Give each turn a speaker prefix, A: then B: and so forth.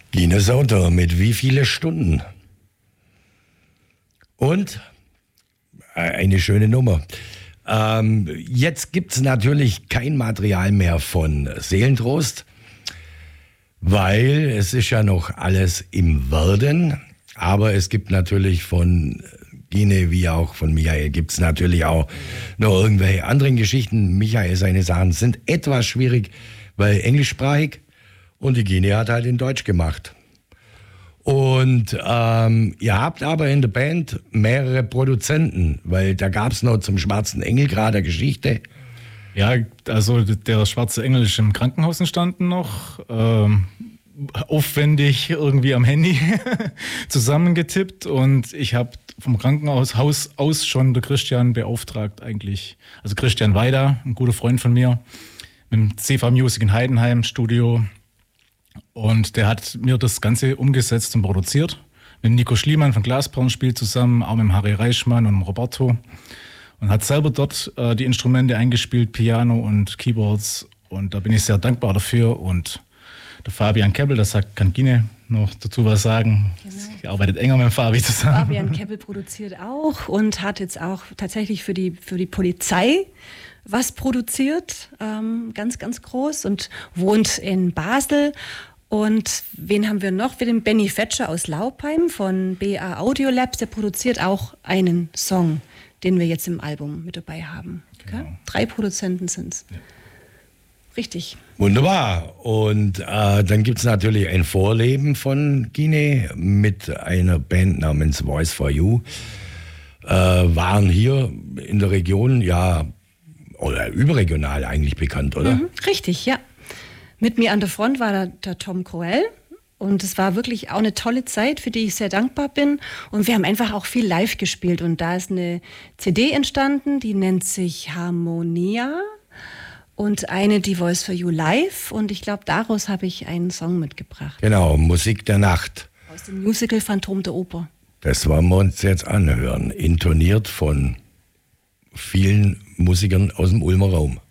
A: Ines Auto mit wie viele Stunden? Und eine schöne Nummer. Jetzt gibt es natürlich kein Material mehr von Seelentrost, weil es ist ja noch alles im Werden. Aber es gibt natürlich von Gine wie auch von Michael gibt es natürlich auch noch irgendwelche anderen Geschichten. Michael, seine Sachen sind etwas schwierig, weil englischsprachig und die Gine hat halt in Deutsch gemacht. Und ihr habt aber in der Band mehrere Produzenten, weil da gab es noch zum Schwarzen Engel gerade eine Geschichte.
B: Ja, also der Schwarze Engel ist im Krankenhaus entstanden noch, aufwendig irgendwie am Handy zusammengetippt und ich habe vom Krankenhaus aus schon der Christian beauftragt eigentlich, also Christian Weider, ein guter Freund von mir, mit dem CV Music in Heidenheim Studio. Und der hat mir das Ganze umgesetzt und produziert. Mit Nico Schliemann von Glasperlenspiel zusammen, auch mit Harry Reichmann und Roberto. Und hat selber dort die Instrumente eingespielt, Piano und Keyboards. Und da bin ich sehr dankbar dafür. Und der Fabian Keppel, das kann Gine noch dazu was sagen. Genau. Sie arbeitet enger mit Fabi zusammen.
C: Fabian Keppel produziert auch und hat jetzt auch tatsächlich für die Polizei was produziert, ganz, ganz groß und wohnt in Basel. Und wen haben wir noch? Wir haben den Benny Fetscher aus Laupheim von BA Audio Labs, der produziert auch einen Song, den wir jetzt im Album mit dabei haben. Genau. Okay? 3 Produzenten sind es. Ja. Richtig.
A: Wunderbar. Und dann gibt es natürlich ein Vorleben von Gine mit einer Band namens Voice for You. Waren hier in der Region ja oder überregional eigentlich bekannt, oder?
C: Mhm, richtig, ja. Mit mir an der Front war der Tom Kroell und es war wirklich auch eine tolle Zeit, für die ich sehr dankbar bin. Und wir haben einfach auch viel live gespielt und da ist eine CD entstanden, die nennt sich Harmonia und eine, die Voice for You Live und ich glaube, daraus habe ich einen Song mitgebracht.
A: Genau, Musik der Nacht.
C: Aus dem Musical Phantom der Oper.
A: Das wollen wir uns jetzt anhören, intoniert von vielen Musikern aus dem Ulmer Raum.